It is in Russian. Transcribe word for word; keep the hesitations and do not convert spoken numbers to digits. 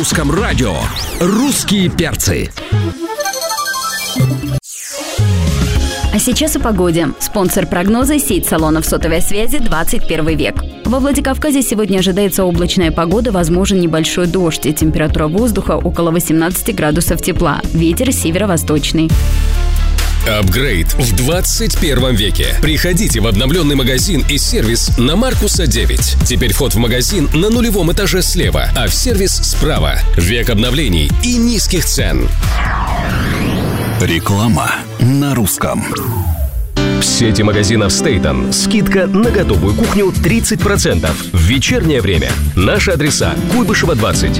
русском радио. «Русские перцы». А сейчас о погоде. Спонсор прогноза – сеть салонов сотовой связи «двадцать первый век». Во Владикавказе сегодня ожидается облачная погода, возможен небольшой дождь и температура воздуха около восемнадцати градусов тепла. Ветер северо-восточный. Апгрейд в двадцать первом веке. Приходите в обновленный магазин и сервис на Маркуса девять. Теперь вход в магазин на нулевом этаже слева, а в сервис справа. Век обновлений и низких цен. Реклама на русском. В сети магазинов Стейтон скидка на готовую кухню тридцать процентов в вечернее время. Наши адреса: Куйбышева двадцать,